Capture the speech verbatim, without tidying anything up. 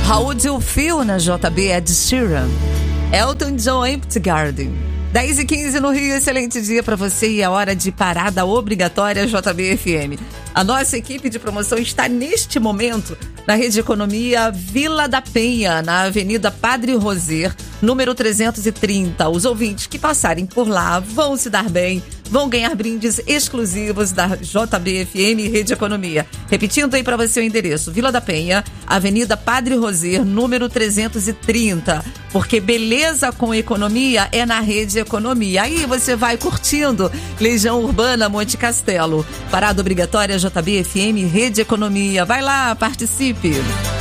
How Would You Feel na J B, Ed Sheeran. Elton John, Empty Garden. dez e quinze no Rio, excelente dia para você e é hora de parada obrigatória J B F M. A nossa equipe de promoção está neste momento na Rede Economia Vila da Penha, na Avenida Padre Roser, número trezentos e trinta. Os ouvintes que passarem por lá vão se dar bem, vão ganhar brindes exclusivos da J B F M Rede Economia. Repetindo aí para você o endereço: Vila da Penha, Avenida Padre Roser, número trezentos e trinta. Porque beleza com economia é na Rede Economia. Aí você vai curtindo Legião Urbana Monte Castelo. Parada obrigatória J B F M Rede Economia. Vai lá, participe!